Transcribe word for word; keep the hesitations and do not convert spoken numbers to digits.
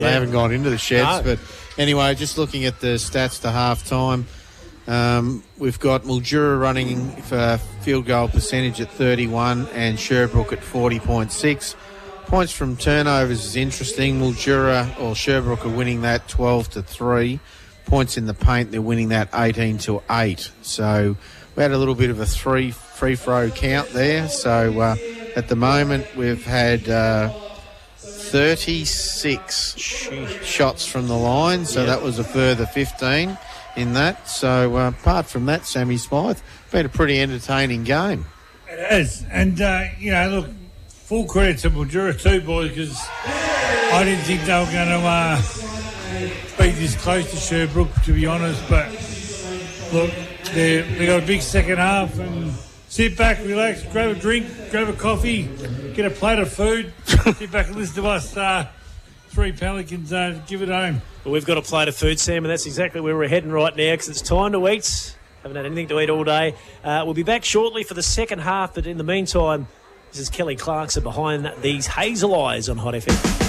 They Yeah. haven't gone into the sheds. No. But anyway, just looking at the stats to half-time, um, we've got Mildura running for field goal percentage at thirty-one and Sherbrooke at forty point six. Points from turnovers is interesting. Mildura or Sherbrooke are winning that twelve to three. Points in the paint, they're winning that eighteen to eight. So we had a little bit of a three free throw count there. So uh, at the moment we've had uh, thirty-six Sheesh. shots from the line. So Yep. that was a further fifteen in that. So uh, apart from that, Sammy Smythe, been a pretty entertaining game. It is. And, uh, you know, look, full credit to Mildura too, boys, because I didn't think they were going to uh, beat this close to Sherbrooke, to be honest. But, look, they they got a big second half and sit back, relax, grab a drink, grab a coffee, get a plate of food, sit back and listen to us uh, three Pelicans uh, give it home. Well, we've got a plate of food, Sam, and that's exactly where we're heading right now because it's time to eat. Haven't had anything to eat all day. Uh, we'll be back shortly for the second half, but in the meantime, this is Kelly Clarkson behind these hazel eyes on Hot F M.